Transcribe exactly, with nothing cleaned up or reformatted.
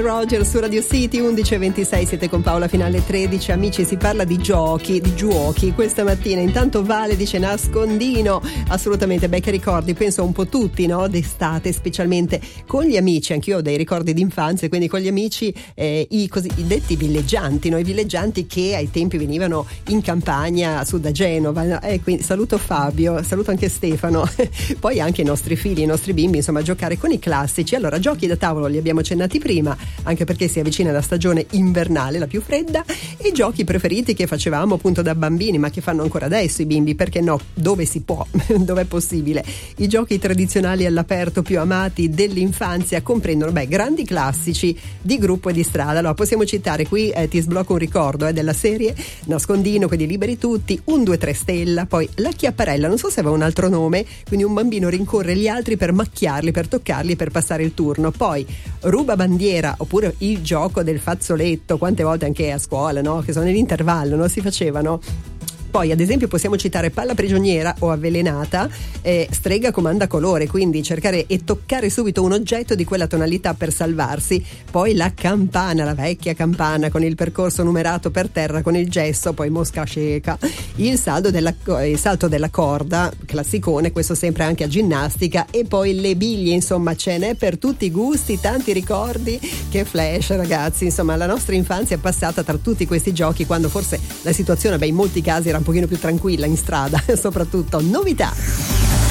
Rogers su Radio City. Undici e ventisei, siete con Paola fino alle tredici. Amici, si parla di giochi, di giochi questa mattina. Intanto Vale dice nascondino. Assolutamente, beh, che ricordi, penso un po' tutti, no? D'estate, specialmente con gli amici. Anch'io ho dei ricordi d'infanzia, quindi con gli amici, eh, i, così, i detti villeggianti, no? I villeggianti che ai tempi venivano in campagna su da Genova. Eh, quindi saluto Fabio, saluto anche Stefano. Poi anche i nostri figli, i nostri bimbi, insomma, giocare con i classici. Allora, giochi da tavolo li abbiamo accennati prima, anche perché si avvicina la stagione invernale, la più fredda, e giochi preferiti che facevamo appunto da bambini, ma che fanno ancora adesso i bimbi, perché no, dove si può, dove è possibile. I giochi tradizionali all'aperto più amati dell'infanzia comprendono, beh, grandi classici di gruppo e di strada. Allora, possiamo citare qui, eh, ti sblocco un ricordo eh, della serie Nascondino, quelli liberi tutti, un due tre stella, poi la chiapparella, non so se aveva un altro nome, quindi un bambino rincorre gli altri per macchiarli, per toccarli e per passare il turno. Poi ruba bandiera, oppure il gioco del fazzoletto, quante volte anche a scuola, no? Che sono nell'intervallo, no? Si facevano. Poi ad esempio possiamo citare palla prigioniera o avvelenata, eh, strega comanda colore, quindi cercare e toccare subito un oggetto di quella tonalità per salvarsi. Poi la campana, la vecchia campana con il percorso numerato per terra con il gesso, poi mosca cieca, il salto della, il salto della corda, classicone, questo sempre anche a ginnastica, e poi le biglie. Insomma, ce n'è per tutti i gusti, tanti ricordi, che flash, ragazzi. Insomma, la nostra infanzia è passata tra tutti questi giochi, quando forse la situazione, beh, in molti casi era un pochino più tranquilla in strada. Soprattutto novità.